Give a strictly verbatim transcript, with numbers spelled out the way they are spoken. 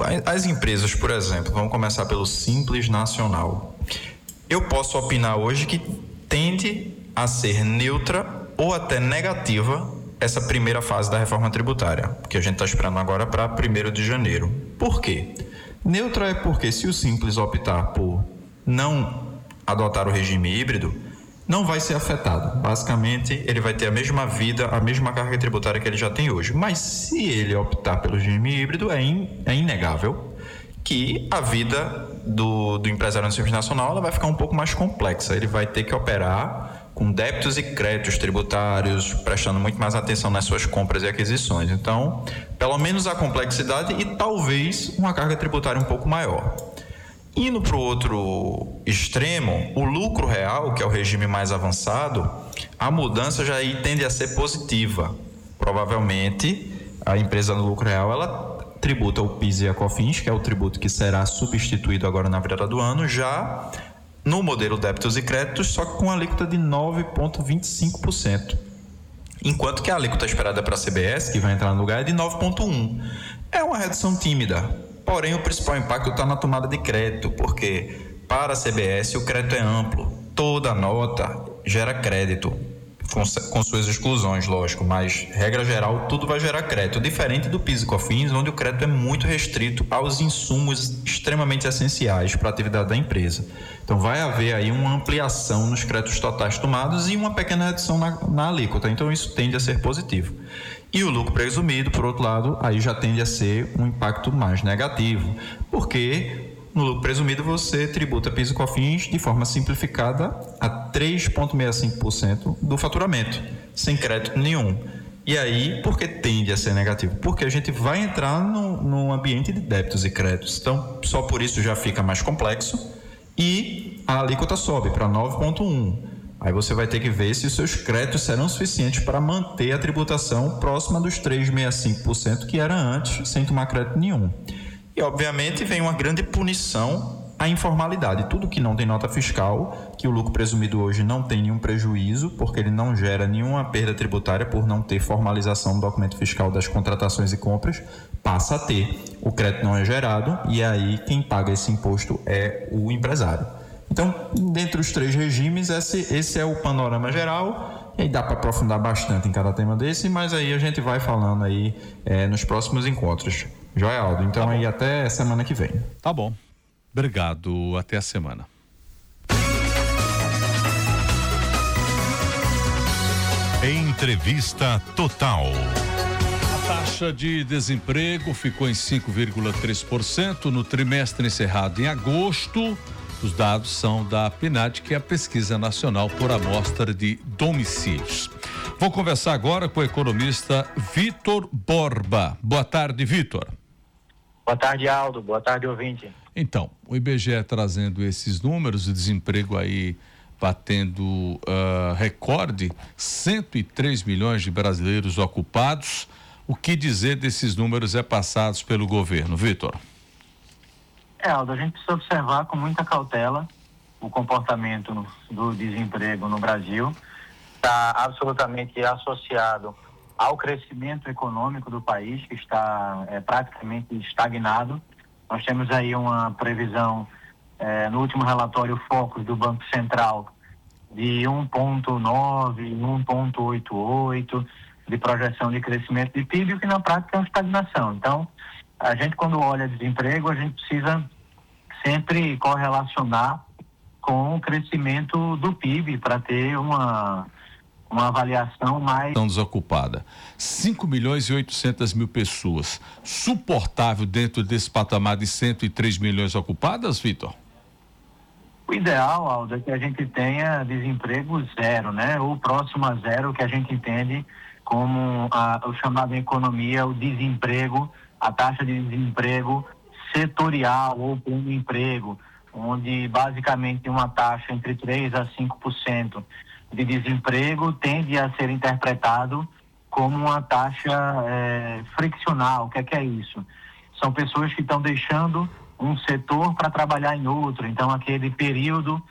as empresas, por exemplo, vamos começar pelo Simples Nacional. Eu posso opinar hoje que tende a ser neutra ou até negativa essa primeira fase da reforma tributária, que a gente está esperando agora para primeiro de janeiro. Por quê? Neutra é porque se o Simples optar por não adotar o regime híbrido, não vai ser afetado. Basicamente, ele vai ter a mesma vida, a mesma carga tributária que ele já tem hoje. Mas se ele optar pelo regime híbrido, é, in, é inegável que a vida do, do empresário no Simples Nacional ela vai ficar um pouco mais complexa. Ele vai ter que operar com débitos e créditos tributários, prestando muito mais atenção nas suas compras e aquisições. Então, pelo menos a complexidade e talvez uma carga tributária um pouco maior. Indo para o outro extremo, o lucro real, que é o regime mais avançado, a mudança já aí tende a ser positiva. Provavelmente, a empresa no lucro real, ela tributa o PIS e a COFINS, que é o tributo que será substituído agora na virada do ano, já no modelo débitos e créditos, só que com alíquota de nove vírgula vinte e cinco por cento. Enquanto que a alíquota esperada para a C B S, que vai entrar no lugar, é de nove vírgula um por cento. É uma redução tímida, porém o principal impacto está na tomada de crédito, porque para a C B S o crédito é amplo, toda nota gera crédito, com, com suas exclusões, lógico, mas regra geral tudo vai gerar crédito, diferente do PIS e COFINS, onde o crédito é muito restrito aos insumos extremamente essenciais para a atividade da empresa. Então vai haver aí uma ampliação nos créditos totais tomados e uma pequena redução na, na alíquota, então isso tende a ser positivo. E o lucro presumido, por outro lado, aí já tende a ser um impacto mais negativo, porque no lucro presumido você tributa PIS e COFINS de forma simplificada a três vírgula sessenta e cinco por cento do faturamento, sem crédito nenhum. E aí, por que tende a ser negativo? Porque a gente vai entrar no, num ambiente de débitos e créditos, então só por isso já fica mais complexo e a alíquota sobe para nove vírgula um por cento. Aí você vai ter que ver se os seus créditos serão suficientes para manter a tributação próxima dos três vírgula sessenta e cinco por cento que era antes, sem tomar crédito nenhum. E, obviamente, vem uma grande punição à informalidade. Tudo que não tem nota fiscal, que o lucro presumido hoje não tem nenhum prejuízo, porque ele não gera nenhuma perda tributária por não ter formalização do documento fiscal das contratações e compras, passa a ter. O crédito não é gerado e aí quem paga esse imposto é o empresário. Então, dentre os três regimes, esse, esse é o panorama geral. E aí dá para aprofundar bastante em cada tema desse, mas aí a gente vai falando aí é, nos próximos encontros. Joia, Aldo. Então tá aí até semana que vem. Tá bom. Obrigado. Até a semana. Entrevista Total. A taxa de desemprego ficou em cinco vírgula três por cento no trimestre encerrado em agosto. Os dados são da PNAD, que é a Pesquisa Nacional por Amostra de Domicílios. Vou conversar agora com o economista Vitor Borba. Boa tarde, Vitor. Boa tarde, Aldo. Boa tarde, ouvinte. Então, o I B G E trazendo esses números, o desemprego aí batendo uh, recorde, cento e três milhões de brasileiros ocupados. O que dizer desses números é passados pelo governo, Vitor? É, Aldo, a gente precisa observar com muita cautela o comportamento no, do desemprego no Brasil. Está absolutamente associado ao crescimento econômico do país, que está é, praticamente estagnado. Nós temos aí uma previsão, é, no último relatório Focus do Banco Central, de um vírgula nove, um vírgula oitenta e oito de projeção de crescimento de P I B, o que na prática é uma estagnação. Então, a gente, quando olha desemprego, a gente precisa sempre correlacionar com o crescimento do P I B para ter uma, uma avaliação mais... Estão desocupada. cinco milhões e oitocentas mil pessoas. Suportável dentro desse patamar de cento e três milhões ocupadas, Vitor? O ideal, Aldo, é que a gente tenha desemprego zero, né? Ou próximo a zero, que a gente entende como a, o chamado em economia, o desemprego, a taxa de desemprego setorial ou pleno emprego, onde basicamente uma taxa entre três a cinco por cento de desemprego tende a ser interpretado como uma taxa é, friccional. O que é que é isso? São pessoas que estão deixando um setor para trabalhar em outro, então aquele período